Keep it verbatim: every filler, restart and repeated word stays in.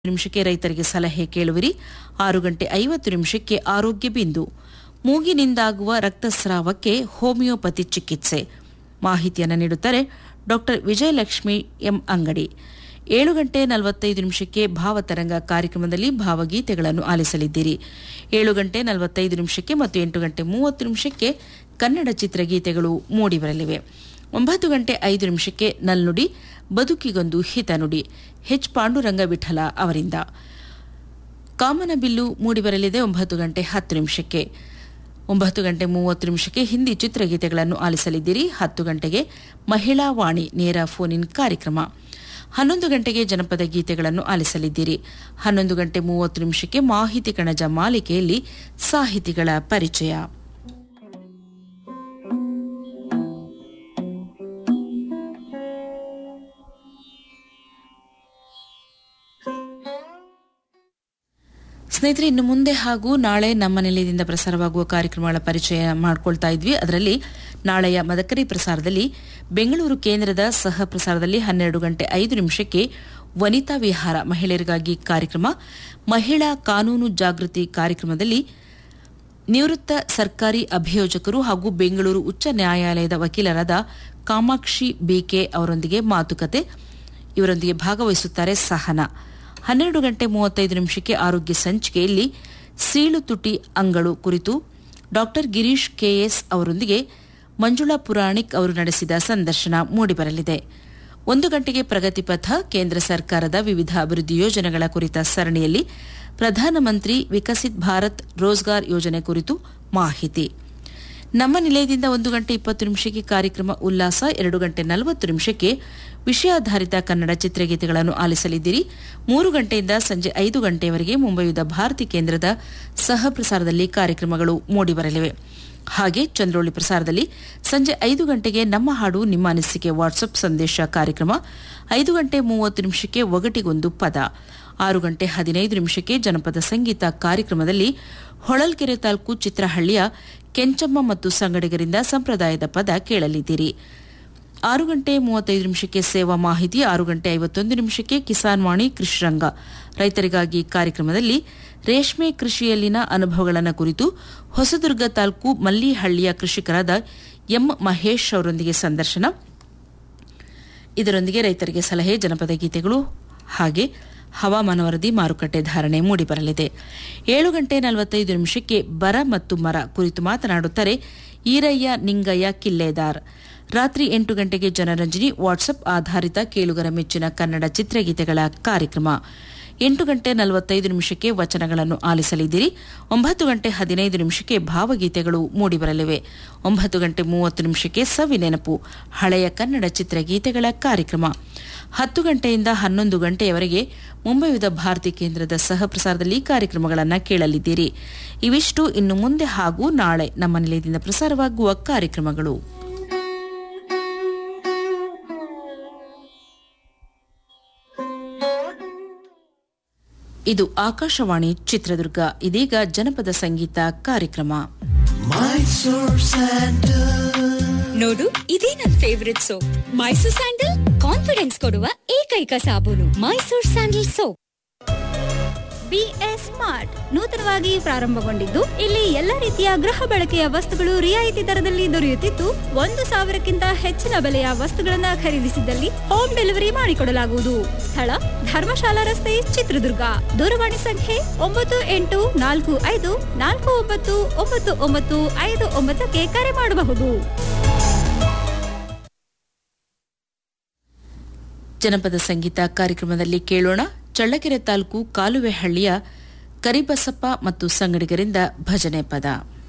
ನಿಮಿಷಕ್ಕೆ ರೈತರಿಗೆ ಸಲಹೆ ಕೇಳುವಿರಿ. ಆರು ಗಂಟೆ ಐವತ್ತು ನಿಮಿಷಕ್ಕೆ ಆರೋಗ್ಯ ಬಿಂದು. ಮೂಗಿನಿಂದಾಗುವ ರಕ್ತಸ್ರಾವಕ್ಕೆ ಹೋಮಿಯೋಪತಿ ಚಿಕಿತ್ಸೆ ಮಾಹಿತಿಯನ್ನು ನೀಡುತ್ತಾರೆ ಡಾಕ್ಟರ್ ವಿಜಯಲಕ್ಷ್ಮಿ ಎಂ ಅಂಗಡಿ. ಏಳು ಗಂಟೆ ನಲವತ್ತೈದು ನಿಮಿಷಕ್ಕೆ ಭಾವತರಂಗ ಕಾರ್ಯಕ್ರಮದಲ್ಲಿ ಭಾವಗೀತೆಗಳನ್ನು ಆಲಿಸಲಿದ್ದೀರಿ. ಏಳು ಗಂಟೆ ನಲವತ್ತೈದು ನಿಮಿಷಕ್ಕೆ ಮತ್ತು ಎಂಟು ಗಂಟೆ ಮೂವತ್ತು ನಿಮಿಷಕ್ಕೆ ಕನ್ನಡ ಚಿತ್ರಗೀತೆಗಳು ಮೂಡಿಬರಲಿವೆ. ಒಂಬತ್ತು ಗಂಟೆ ಐದು ನಿಮಿಷಕ್ಕೆ ನಲ್ನುಡಿ ಬದುಕಿಗೊಂದು ಹಿತನುಡಿ ಹೆಚ್ ಪಾಂಡುರಂಗ ವಿಠಲ ಅವರಿಂದ. ಕಾಮನಬಿಲ್ಲು ಮೂಡಿಬರಲಿದೆ ಒಂಬತ್ತು ಗಂಟೆ ಹತ್ತು ನಿಮಿಷಕ್ಕೆ. ಒಂಬತ್ತು ಗಂಟೆ ಮೂವತ್ತು ನಿಮಿಷಕ್ಕೆ ಹಿಂದಿ ಚಿತ್ರಗೀತೆಗಳನ್ನು ಆಲಿಸಲಿದ್ದೀರಿ. ಹತ್ತು ಗಂಟೆಗೆ ಮಹಿಳಾ ವಾಣಿ ನೇರ ಫೋನ್ ಇನ್ ಕಾರ್ಯಕ್ರಮ. ಹನ್ನೊಂದು ಗಂಟೆಗೆ ಜನಪದ ಗೀತೆಗಳನ್ನು ಆಲಿಸಲಿದ್ದೀರಿ. ಹನ್ನೊಂದು ಗಂಟೆ ಮೂವತ್ತು ನಿಮಿಷಕ್ಕೆ ಮಾಹಿತಿ ಕಣಜ ಮಾಲಿಕೆಯಲ್ಲಿ ಸಾಹಿತಿಗಳ ಪರಿಚಯ. ಸ್ನೇಹಿತರೆ, ಇನ್ನು ಮುಂದೆ ಹಾಗೂ ನಾಳೆ ನಮ್ಮ ನಿಲಯದಿಂದ ಪ್ರಸಾರವಾಗುವ ಕಾರ್ಯಕ್ರಮಗಳ ಪರಿಚಯ ಮಾಡಿಕೊಳ್ತಾ ಇದ್ವಿ. ಅದರಲ್ಲಿ ನಾಳೆಯ ಮದಕರಿ ಪ್ರಸಾರದಲ್ಲಿ ಬೆಂಗಳೂರು ಕೇಂದ್ರದ ಸಹ ಪ್ರಸಾರದಲ್ಲಿ ಹನ್ನೆರಡು ಗಂಟೆ ಐದು ನಿಮಿಷಕ್ಕೆ ವನಿತಾ ವಿಹಾರ ಮಹಿಳೆಯರಿಗಾಗಿ ಕಾರ್ಯಕ್ರಮ. ಮಹಿಳಾ ಕಾನೂನು ಜಾಗೃತಿ ಕಾರ್ಯಕ್ರಮದಲ್ಲಿ ನಿವೃತ್ತ ಸರ್ಕಾರಿ ಅಭಿಯೋಜಕರು ಹಾಗೂ ಬೆಂಗಳೂರು ಉಚ್ಚ ನ್ಯಾಯಾಲಯದ ವಕೀಲರಾದ ಕಾಮಾಕ್ಷಿ ಬಿಕೆ ಅವರೊಂದಿಗೆ ಮಾತುಕತೆ. ಇವರೊಂದಿಗೆ ಭಾಗವಹಿಸುತ್ತಾರೆ ಸಹನಾ. ಹನ್ನೆರಡು ಗಂಟೆ ಮೂವತ್ತೈದು ನಿಮಿಷಕ್ಕೆ ಆರೋಗ್ಯ ಸಂಚಿಕೆಯಲ್ಲಿ ಸೀಳು ತುಟಿ ಅಂಗಳು ಕುರಿತು ಡಾಕ್ಟರ್ ಗಿರೀಶ್ ಕೆಎಸ್ ಅವರೊಂದಿಗೆ ಮಂಜುಳಾ ಪುರಾಣಿಕ್ ಅವರು ನಡೆಸಿದ ಸಂದರ್ಶನ ಮೂಡಿಬರಲಿದೆ. ಒಂದು ಗಂಟೆಗೆ ಪ್ರಗತಿಪಥ ಕೇಂದ್ರ ಸರ್ಕಾರದ ವಿವಿಧ ಅಭಿವೃದ್ಧಿ ಯೋಜನೆಗಳ ಕುರಿತ ಸರಣಿಯಲ್ಲಿ ಪ್ರಧಾನಮಂತ್ರಿ ವಿಕಸಿತ್ ಭಾರತ್ ರೋಜ್ಗಾರ್ ಯೋಜನೆ ಕುರಿತು ಮಾಹಿತಿ. ನಮ್ಮ ನಿಲಯದಿಂದ ಒಂದು ಗಂಟೆ ಇಪ್ಪತ್ತು ನಿಮಿಷಕ್ಕೆ ಕಾರ್ಯಕ್ರಮ ಉಲ್ಲಾಸ. ಎರಡು ಗಂಟೆ ನಲವತ್ತು ನಿಮಿಷಕ್ಕೆ ವಿಷಯಾಧಾರಿತ ಕನ್ನಡ ಚಿತ್ರಗೀತೆಗಳನ್ನು ಆಲಿಸಲಿದ್ದೀರಿ. ಮೂರು ಗಂಟೆಯಿಂದ ಸಂಜೆ ಐದು ಗಂಟೆಯವರೆಗೆ ಮುಂಬೈದ ಭಾರತಿ ಕೇಂದ್ರದ ಸಹ ಪ್ರಸಾರದಲ್ಲಿ ಕಾರ್ಯಕ್ರಮಗಳು ಮೂಡಿಬರಲಿವೆ. ಹಾಗೆ ಚಂದ್ರೋಳಿ ಪ್ರಸಾರದಲ್ಲಿ ಸಂಜೆ ಐದು ಗಂಟೆಗೆ ನಮ್ಮ ಹಾಡು ನಿಮ್ಮ ಅನಿಸಿಕೆ ವಾಟ್ಸಪ್ ಸಂದೇಶ ಕಾರ್ಯಕ್ರಮ. ಐದು ಗಂಟೆ ಮೂವತ್ತು ನಿಮಿಷಕ್ಕೆ ಒಗಟಿಗೊಂದು ಪದ. ಆರು ಗಂಟೆ ಹದಿನೈದು ನಿಮಿಷಕ್ಕೆ ಜನಪದ ಸಂಗೀತ ಕಾರ್ಯಕ್ರಮದಲ್ಲಿ ಹೊಳಲ್ಕೆರೆ ತಾಲೂಕು ಚಿತ್ರಹಳ್ಳಿಯ ಕೆಂಚಮ್ಮ ಮತ್ತು ಸಂಗಡಿಗರಿಂದ ಸಂಪ್ರದಾಯದ ಪದ ಕೇಳಲಿದ್ದೀರಿ. ಆರು ಗಂಟೆ ಮೂವತ್ತೈದು ನಿಮಿಷಕ್ಕೆ ಸೇವಾ ಮಾಹಿತಿ. ಆರು ಗಂಟೆ ಐವತ್ತೊಂದು ನಿಮಿಷಕ್ಕೆ ಕಿಸಾನ್ ವಾಣಿ ಕೃಷಿರಂಗ ರೈತರಿಗಾಗಿ ಕಾರ್ಯಕ್ರಮದಲ್ಲಿ ರೇಷ್ಮೆ ಕೃಷಿಯಲ್ಲಿನ ಅನುಭವಗಳನ್ನು ಕುರಿತು ಹೊಸದುರ್ಗ ತಾಲೂಕು ಮಲ್ಲಿಹಳ್ಳಿಯ ಕೃಷಿಕರಾದ ಎಂ ಮಹೇಶ್ ಅವರೊಂದಿಗೆ ಸಂದರ್ಶನ. ಇದರೊಂದಿಗೆ ರೈತರಿಗೆ ಸಲಹೆ, ಜನಪದ ಗೀತೆಗಳು ಹಾಗೆ ಹವಾಮಾನ ವರದಿ, ಮಾರುಕಟ್ಟೆ ಧಾರಣೆ ಮೂಡಿಬರಲಿದೆ. ಏಳು ಗಂಟೆ ನಲವತ್ತೈದು ನಿಮಿಷಕ್ಕೆ ಬರ ಮತ್ತು ಮರ ಕುರಿತು ಮಾತನಾಡುತ್ತಾರೆ ಈರಯ್ಯ ನಿಂಗಯ್ಯ ಕಿಲ್ಲೇದಾರ್. ರಾತ್ರಿ ಎಂಟು ಗಂಟೆಗೆ ಜನರಂಜನಿ ವಾಟ್ಸಪ್ ಆಧಾರಿತ ಕೇಳುಗರ ಮೆಚ್ಚಿನ ಕನ್ನಡ ಚಿತ್ರಗೀತೆಗಳ ಕಾರ್ಯಕ್ರಮ. ಎಂಟು ಗಂಟೆ ನಲವತ್ತೈದು ನಿಮಿಷಕ್ಕೆ ವಚನಗಳನ್ನು ಆಲಿಸಲಿದ್ದೀರಿ. ಒಂಬತ್ತು ಗಂಟೆ ಹದಿನೈದು ನಿಮಿಷಕ್ಕೆ ಭಾವಗೀತೆಗಳು ಮೂಡಿಬರಲಿವೆ. ಒಂಬತ್ತು ಗಂಟೆ ಮೂವತ್ತು ನಿಮಿಷಕ್ಕೆ ಸವಿ ನೆನಪು ಹಳೆಯ ಕನ್ನಡ ಚಿತ್ರಗೀತೆಗಳ ಕಾರ್ಯಕ್ರಮ. ಹತ್ತು ಗಂಟೆಯಿಂದ ಹನ್ನೊಂದು ಗಂಟೆಯವರೆಗೆ ಮುಂಬೈದ ಭಾರತಿ ಕೇಂದ್ರದ ಸಹ ಪ್ರಸಾರದಲ್ಲಿ ಕಾರ್ಯಕ್ರಮಗಳನ್ನು ಕೇಳಲಿದ್ದೀರಿ. ಇವಿಷ್ಟು ಇನ್ನು ಮುಂದೆ ಹಾಗೂ ನಾಳೆ ನಮ್ಮ ನಿಲಯದಿಂದ ಪ್ರಸಾರವಾಗುವ ಕಾರ್ಯಕ್ರಮಗಳು. ಇದು ಆಕಾಶವಾಣಿ ಚಿತ್ರದುರ್ಗ. ಇದೀಗ ಜನಪದ ಸಂಗೀತ ಕಾರ್ಯಕ್ರಮ. ನೋಡು, ಇದೇ ನನ್ favourite soap. Mysore sandal confidence ಕೊಡುವ ಏಕೈಕ ಸಾಬೂನು Mysore sandal soap. BS smart ನೂತನವಾಗಿ ಪ್ರಾರಂಭಗೊಂಡಿದ್ದು, ಇಲ್ಲಿ ಎಲ್ಲ ರೀತಿಯ ಗೃಹ ಬಳಕೆಯ ವಸ್ತುಗಳು ರಿಯಾಯಿತಿ ದರದಲ್ಲಿ ದೊರೆಯುತ್ತಿದ್ದು, ಒಂದು ಸಾವಿರಕ್ಕಿಂತ ಹೆಚ್ಚಿನ ಬೆಲೆಯ ವಸ್ತುಗಳನ್ನ ಖರೀದಿಸಿದಲ್ಲಿ ಹೋಮ್ ಡೆಲಿವರಿ ಮಾಡಿಕೊಡಲಾಗುವುದು. ಸ್ಥಳ ಧರ್ಮಶಾಲಾ ರಸ್ತೆ, ಚಿತ್ರದುರ್ಗ. ದೂರವಾಣಿ ಸಂಖ್ಯೆ ಒಂಬತ್ತು ಎಂಟು ನಾಲ್ಕು ಐದು ನಾಲ್ಕು ಒಂಬತ್ತು ಒಂಬತ್ತು ಒಂಬತ್ತು ಐದು ಒಂಬತ್ತಕ್ಕೆ ಕರೆ ಮಾಡಬಹುದು. ಜನಪದ ಸಂಗೀತ ಕಾರ್ಯಕ್ರಮದಲ್ಲಿ ಕೇಳೋಣ ಚಳ್ಳಕೆರೆ ತಾಲೂಕು ಕಾಲುವೆಹಳ್ಳಿಯ ಕರಿಬಸಪ್ಪ ಮತ್ತು ಸಂಗಡಿಗರಿಂದ ಭಜನೆ ಪದ.